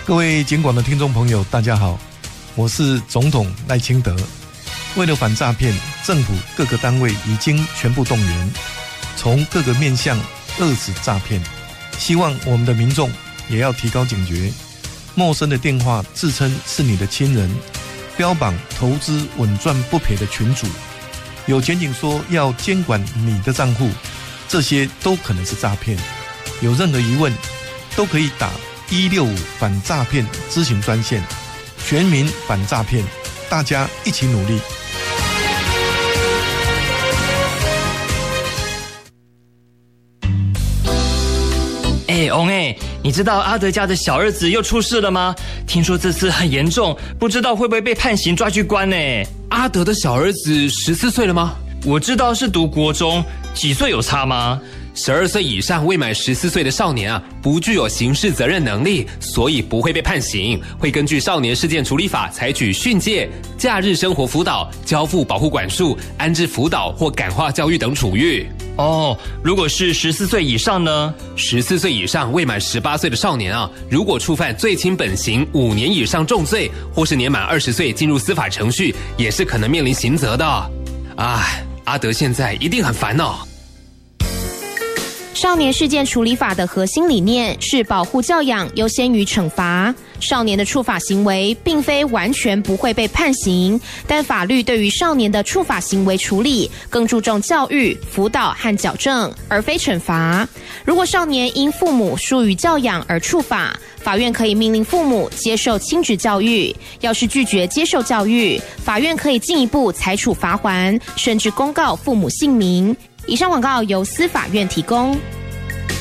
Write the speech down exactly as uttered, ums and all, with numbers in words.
各位警广的听众朋友，大家好，我是总统赖清德。为了反诈骗，政府各个单位已经全部动员，从各个面向遏止诈骗。希望我们的民众也要提高警觉，陌生的电话自称是你的亲人，标榜投资稳赚不赔的群组，有检警说要监管你的账户，这些都可能是诈骗。有任何疑问，都可以打一六五反诈骗咨询专线，全民反诈骗，大家一起努力。 哎，翁哎，你知道阿德家的小儿子又出事了吗？听说这次很严重，不知道会不会被判刑抓去关呢？ 阿德的小儿子十四岁了吗？ 我知道是读国中，几岁有差吗？ 十二岁以上未满十四岁的少年啊，不具有刑事责任能力，所以不会被判刑，会根据少年事件处理法采取训诫、假日生活辅导、交付保护管束、安置辅导或感化教育等处遇。 哦，如果是十四岁以上呢？ 十四岁以上未满十八岁的少年啊，如果触犯最轻本刑五年以上重罪，或是年满二十岁进入司法程序，也是可能面临刑责的。唉，阿德现在一定很烦恼。 少年事件处理法的核心理念是保护教养优先于惩罚。少年的触法行为并非完全不会被判刑，但法律对于少年的触法行为处理更注重教育、辅导和矫正，而非惩罚。如果少年因父母疏于教养而触法，法院可以命令父母接受亲职教育。要是拒绝接受教育，法院可以进一步裁处罚锾，甚至公告父母姓名。以上广告由司法院提供。